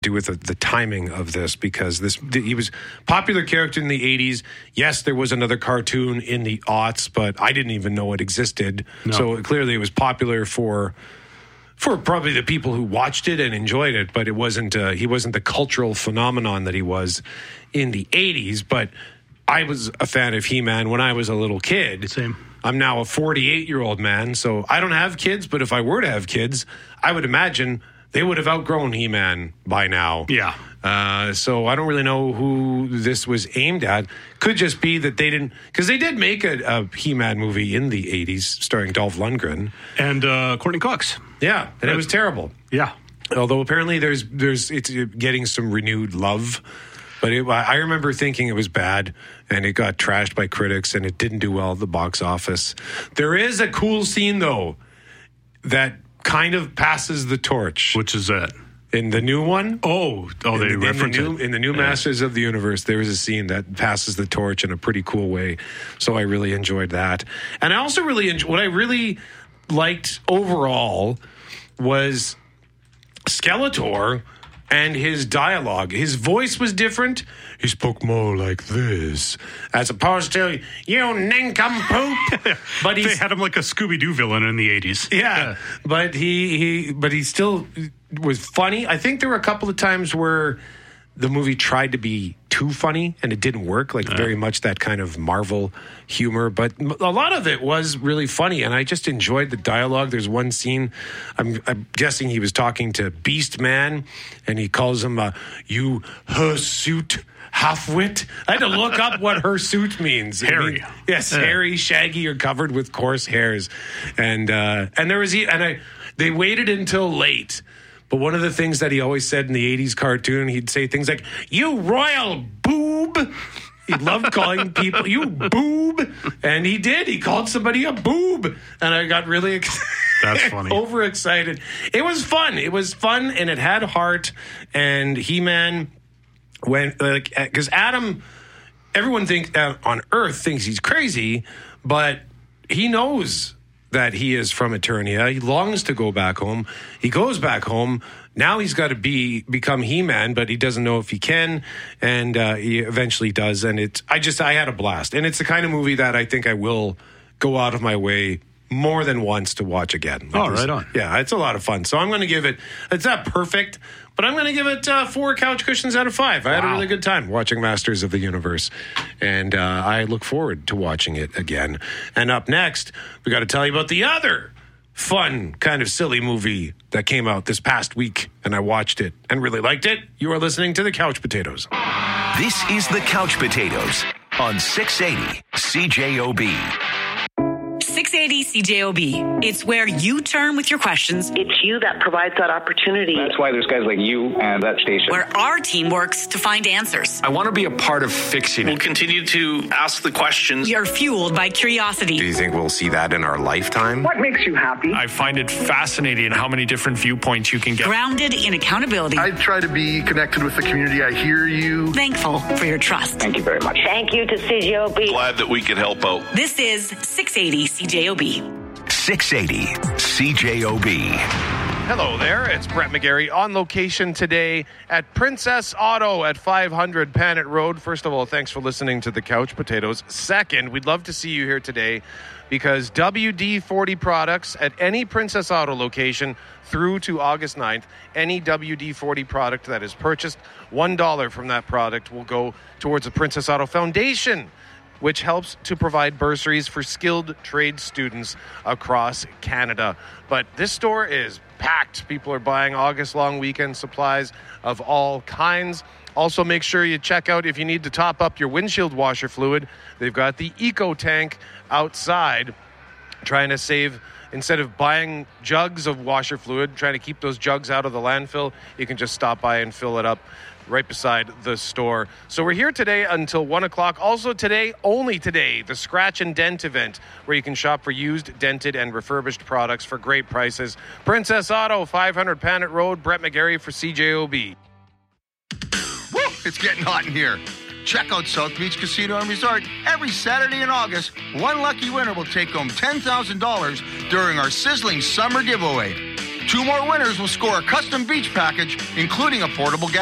do with the timing of this, because he was a popular character in the 80s. Yes, there was another cartoon in the aughts, but I didn't even know it existed. No. So clearly it was popular for probably the people who watched it and enjoyed it, but he wasn't the cultural phenomenon that he was in the 80s. But I was a fan of He-Man when I was a little kid. Same. I'm now a 48-year-old man, so I don't have kids, but if I were to have kids, I would imagine they would have outgrown He-Man by now. Yeah. So I don't really know who this was aimed at. Could just be that they didn't, because they did make a He-Man movie in the 80s starring Dolph Lundgren. And Courtney Cox. Yeah, and it was terrible. Yeah. Although apparently it's getting some renewed love. But I remember thinking it was bad, and it got trashed by critics, and it didn't do well at the box office. There is a cool scene, though, that kind of passes the torch. Which is that? In the new one? They reference it. In the new Masters of the Universe, there is a scene that passes the torch in a pretty cool way. So I really enjoyed that. And I also really what I really liked overall was Skeletor and his dialogue. His voice was different. He spoke more like this, as opposed to, you nincompoop. But they had him like a Scooby-Doo villain in the 80s. Yeah. But he still was funny. I think there were a couple of times where the movie tried to be too funny and it didn't work, very much that kind of Marvel humor. But a lot of it was really funny, and I just enjoyed the dialogue. There's one scene, I'm guessing he was talking to Beast Man, and he calls him you hirsute halfwit. I had to look up what hirsute means. Hairy. Hairy, shaggy, or covered with coarse hairs. And there was they waited until late. But one of the things that he always said in the 80s cartoon, he'd say things like, "You royal boob." He loved calling people, "You boob." And he did. He called somebody a boob. And I got really That's funny. overexcited. It was fun. It was fun, and it had heart. And He-Man, because Adam, everyone thinks on Earth thinks he's crazy, but he knows that he is from Eternia. He longs to go back home. He goes back home. Now he's got to become He-Man, but he doesn't know if he can, and he eventually does. And I had a blast. And it's the kind of movie that I think I will go out of my way more than once to watch again. Right on. Yeah, it's a lot of fun. So I'm going to give it's not perfect, but I'm going to give it 4 couch cushions out of 5. I had a really good time watching Masters of the Universe, and I look forward to watching it again. And up next, we got to tell you about the other fun, kind of silly movie that came out this past week, and I watched it and really liked it. You are listening to The Couch Potatoes. This is The Couch Potatoes on 680 CJOB. 680 CJOB. It's where you turn with your questions. It's you that provides that opportunity. That's why there's guys like you and that station. Where our team works to find answers. I want to be a part of fixing it. We'll continue to ask the questions. We are fueled by curiosity. Do you think we'll see that in our lifetime? What makes you happy? I find it fascinating how many different viewpoints you can get. Grounded in accountability. I try to be connected with the community. I hear you. Thankful for your trust. Thank you very much. Thank you to CJOB. Glad that we could help out. This is 680 CJOB. 680 CJOB. Hello there, it's Brett McGarry on location today at Princess Auto at 500 Panet Road. First of all, thanks for listening to The Couch Potatoes. Second, we'd love to see you here today because WD-40 products at any Princess Auto location through to August 9th, any WD-40 product that is purchased, $1 from that product will go towards the Princess Auto Foundation, which helps to provide bursaries for skilled trade students across Canada. But this store is packed. People are buying August long weekend supplies of all kinds. Also, make sure you check out if you need to top up your windshield washer fluid. They've got the Eco Tank outside, trying to save. Instead of buying jugs of washer fluid, trying to keep those jugs out of the landfill, you can just stop by and fill it up right beside the store. So we're here today until 1 o'clock. Also today, only today, the Scratch and Dent event, where you can shop for used, dented, and refurbished products for great prices. Princess Auto, 500 Panet Road, Brett McGarry for CJOB. Woo! It's getting hot in here. Check out South Beach Casino and Resort. Every Saturday in August, one lucky winner will take home $10,000 during our sizzling summer giveaway. 2 more winners will score a custom beach package, including a portable gas